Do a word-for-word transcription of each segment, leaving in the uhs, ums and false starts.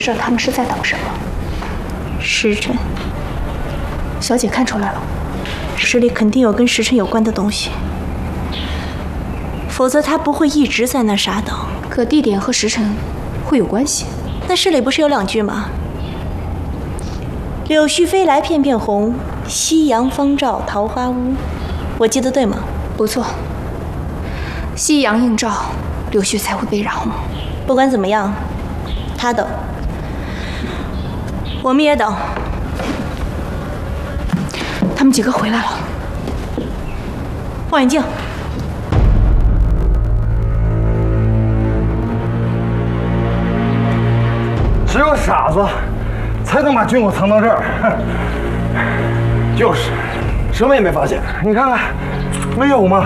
知道他们是在等什么？ 时辰， 小姐看出来了， 这里肯定有跟时辰有关的东西，否则他不会一直在那傻等。 可地点和时辰会有关系？ 那诗里不是有两句吗？柳絮飞来片片红，夕阳方照桃花坞。我记得对吗？ 不错。夕阳映照，柳絮才会被染红。 不管怎么样，他等，我们也等。 他们几个回来了。 望远镜。 只有傻子才能把军火藏到这儿。 就是，什么也没发现。 你看看，没有吗？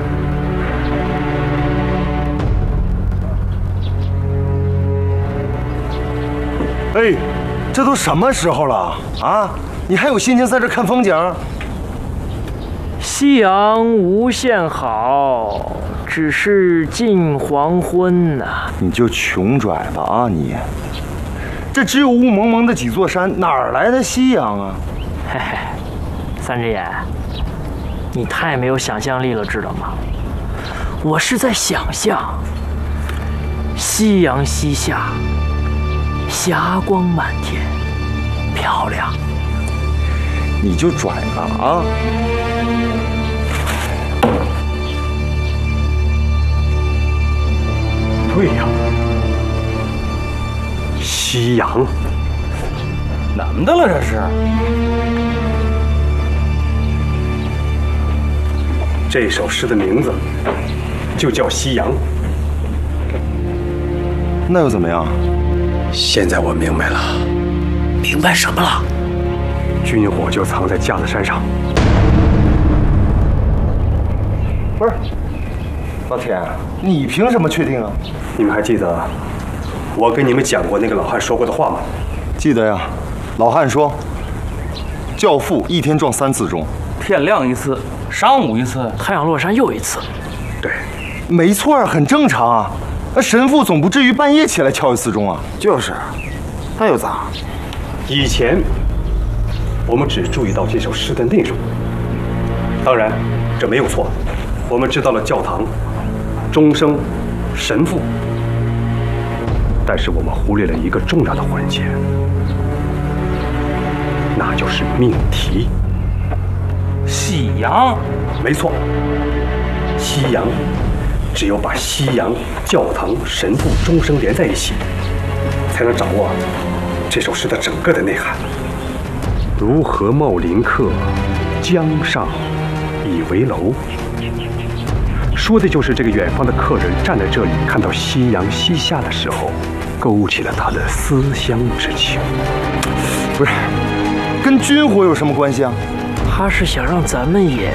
哎，这都什么时候了啊？你还有心情在这看风景？ 夕阳无限好，只是近黄昏呐、啊。 你就穷拽吧啊你！这只有雾蒙蒙的几座山，哪儿来的夕阳啊？ 嘿嘿，三只眼，你太没有想象力了，知道吗？我是在想象，夕阳西下，霞光满天，漂亮。 你就拽吧啊！ 对呀。夕阳， 怎么的了这是？ 这首诗的名字就叫《夕阳》。 那又怎么样？ 现在我明白了。 明白什么了？ 军火就藏在架子山上。 不是，老铁，你凭什么确定啊？ 你们还记得我跟你们讲过那个老汉说过的话吗？ 记得呀，老汉说，教父一天撞三次钟， 天亮一次，上午一次， 太阳落山又一次。 对， 没错啊，很正常啊。那神父总不至于半夜起来敲一次钟啊。 就是，那又咋？以前我们只注意到这首诗的内容，当然这没有错，我们知道了教堂、钟声、神父。但是我们忽略了一个重要的环节，那就是命题。 夕阳， 没错，夕阳，只有把夕阳、教堂、神父、钟声连在一起，才能掌握这首诗的整个的内涵。如何茂林客，江上以为楼。说的就是这个远方的客人站在这里，看到夕阳西下的时候，勾起了他的思乡之情。 不是，跟军火有什么关系啊？ 他是想让咱们也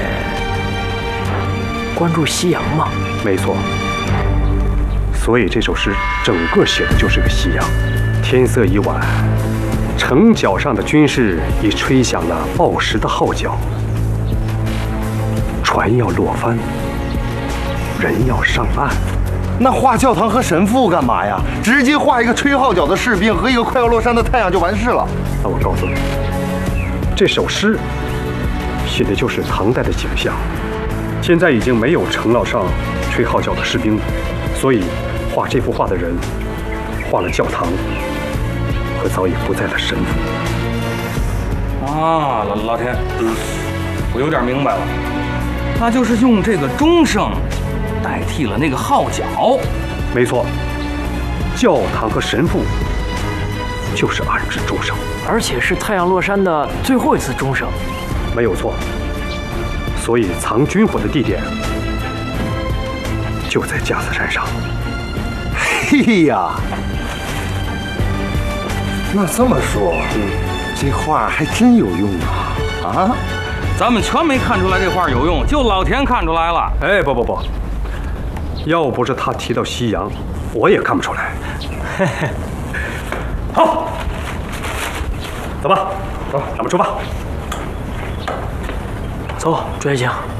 关注夕阳吗？ 没错。所以这首诗整个写的就是个夕阳。天色已晚，城角上的军士已吹响了报时的号角，船要落帆，人要上岸。 那画教堂和神父干嘛呀？直接画一个吹号角的士兵和一个快要落山的太阳就完事了。 那我告诉你，这首诗写的就是唐代的景象。现在已经没有城楼上吹号角的士兵了，所以画这幅画的人画了教堂和早已不在的神父。 啊，老老天，嗯，我有点明白了，那就是用这个钟声代替了那个号角。 没错，教堂和神父就是暗指钟声， 而且是太阳落山的最后一次钟声。 没有错。所以藏军火的地点就在架子山上。 嘿呀，那这么说，嗯，这画还真有用啊！啊， 咱们全没看出来这画有用，就老田看出来了。 哎，不不不，要不是他提到夕阳，我也看不出来。嘿嘿，好，走吧，走，咱们出发。 走，朱爱卿。